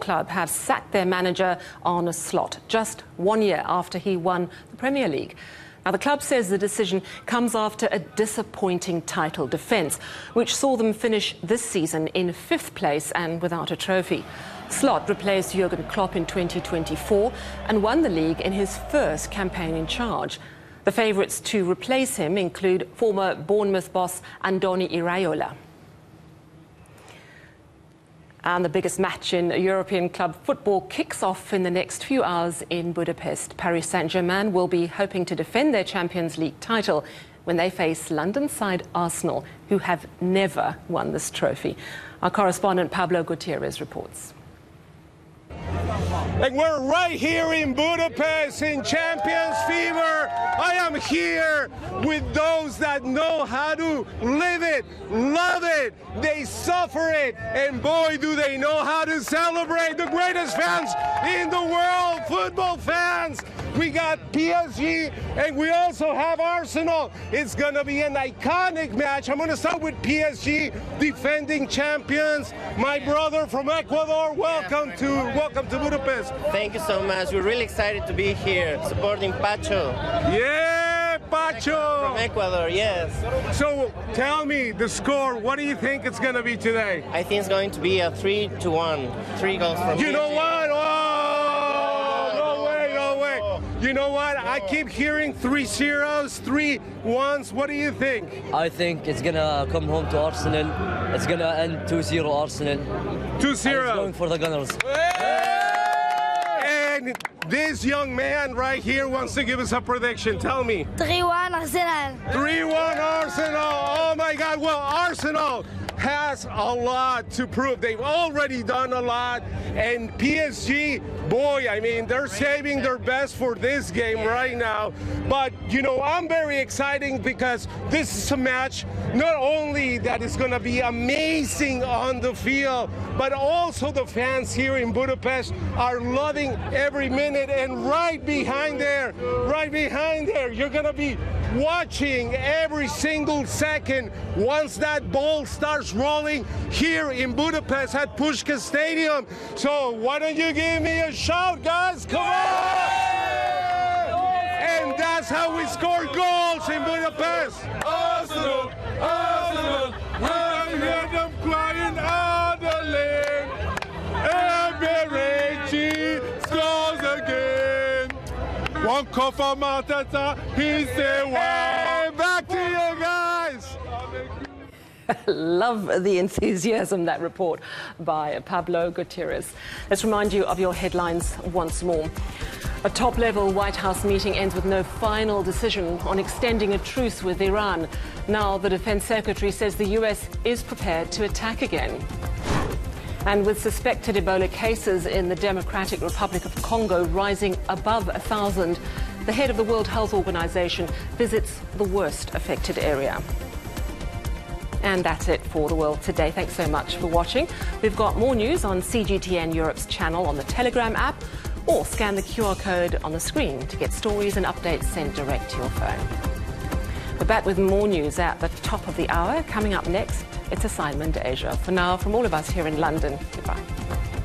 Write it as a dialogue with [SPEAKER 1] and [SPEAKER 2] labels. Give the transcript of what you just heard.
[SPEAKER 1] Club have sacked their manager Arne Slot just 1 year after he won the Premier League. Now, the club says the decision comes after a disappointing title defence, which saw them finish this season in 5th place and without a trophy. Slot replaced Jurgen Klopp in 2024 and won the league in his first campaign in charge. The favourites to replace him include former Bournemouth boss Andoni Iraola. And the biggest match in European club football kicks off in the next few hours in Budapest. Paris Saint-Germain will be hoping to defend their Champions League title when they face London side Arsenal, who have never won this trophy. Our correspondent Pablo Gutierrez reports.
[SPEAKER 2] And we're right here in Budapest in Champions Fever. I am here with those that know how to live it, love it, they suffer it, and boy, do they know how to celebrate. The greatest fans in the world, football fans. We got PSG and we also have Arsenal. It's going to be an iconic match. I'm going to start with PSG, defending champions. My brother from Ecuador, welcome to Budapest.
[SPEAKER 3] Thank you so much. We're really excited to be here supporting Pacho.
[SPEAKER 2] Yeah, Pacho!
[SPEAKER 3] From Ecuador, yes.
[SPEAKER 2] So tell me the score. What do you think it's going to be today?
[SPEAKER 3] I think it's going to be a 3-1. 3 goals from
[SPEAKER 2] You
[SPEAKER 3] PSG.
[SPEAKER 2] know what? Oh, no way, no way. You know what? I keep hearing 3 zeros, 3 1s. What do you think?
[SPEAKER 4] I think it's going to come home to Arsenal. It's going to end 2-0 Arsenal.
[SPEAKER 2] 2-0.
[SPEAKER 4] Going for the Gunners.
[SPEAKER 2] And this young man right here wants to give us a prediction. Tell me.
[SPEAKER 5] 3-1 Arsenal.
[SPEAKER 2] 3-1 Arsenal. Oh my God. Well, Arsenal has a lot to prove. They've already done a lot. And PSG, boy, I mean, they're saving their best for this game right now. But, you know, I'm very excited because this is a match not only that is going to be amazing on the field, but also the fans here in Budapest are loving every minute. And right behind there, you're going to be watching every single second once that ball starts rolling here in Budapest at Puskás Stadium. So why don't you give me a shout, guys? Come on! And that's how we score goals in Budapest. Arsenal, Arsenal, I hear them crying on the lane. Eberechi scores again. One call for Matata, he said, wow. Back to you guys.
[SPEAKER 1] Love the enthusiasm, that report by Pablo Gutierrez. Let's remind you of your headlines once more. A top-level White House meeting ends with no final decision on extending a truce with Iran. Now the Defense Secretary says the US is prepared to attack again. And with suspected Ebola cases in the Democratic Republic of Congo rising above 1,000, the head of the World Health Organization visits the worst affected area. And that's it for The World Today. Thanks so much for watching. We've got more news on CGTN Europe's channel on the Telegram app, or scan the QR code on the screen to get stories and updates sent direct to your phone. We're back with more news at the top of the hour. Coming up next, it's Assignment Asia. For now, from all of us here in London, goodbye.